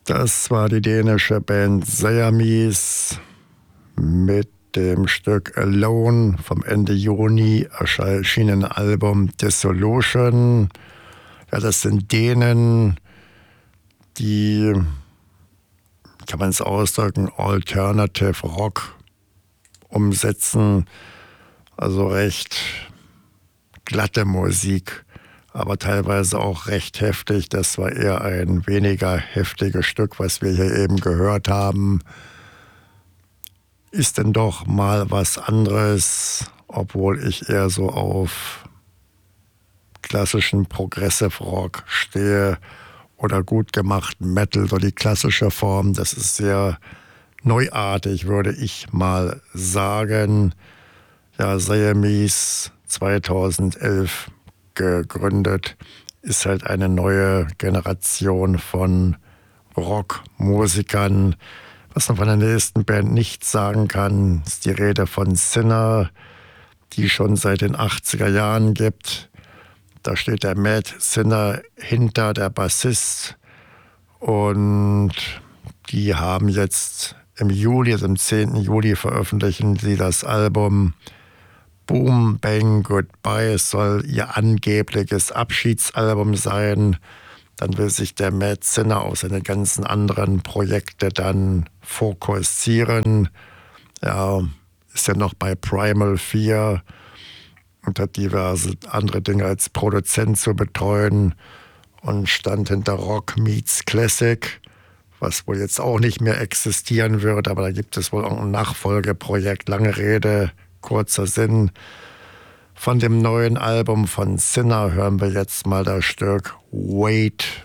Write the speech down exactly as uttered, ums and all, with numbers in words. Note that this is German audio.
Das war die dänische Band Siamese mit dem Stück Alone vom Ende Juni erschienenen Album Dissolution. Ja, das sind Dänen, die, kann man es ausdrücken, Alternative Rock umsetzen. Also recht glatte Musik, aber teilweise auch recht heftig. Das war eher ein weniger heftiges Stück, was wir hier eben gehört haben. Ist denn doch mal was anderes, obwohl ich eher so auf klassischen Progressive Rock stehe oder gut gemachten Metal, so die klassische Form. Das ist sehr neuartig, würde ich mal sagen. Ja, Siamese zweitausendelf gegründet, ist halt eine neue Generation von Rockmusikern. Was man von der nächsten Band nicht sagen kann, ist die Rede von Sinner, die schon seit den achtziger Jahren gibt. Da steht der Matt Sinner hinter, der Bassist. Und die haben jetzt im Juli, also am zehnten Juli, veröffentlichen sie das Album Boom Bang Goodbye. Es soll ihr angebliches Abschiedsalbum sein. Dann will sich der Matt Sinner auf seine ganzen anderen Projekte dann fokussieren. Er ist ja noch bei Primal vier und hat diverse andere Dinge als Produzent zu betreuen und stand hinter Rock Meets Classic, was wohl jetzt auch nicht mehr existieren wird, aber da gibt es wohl auch ein Nachfolgeprojekt. Lange Rede, kurzer Sinn. Von dem neuen Album von Sinner hören wir jetzt mal das Stück Wait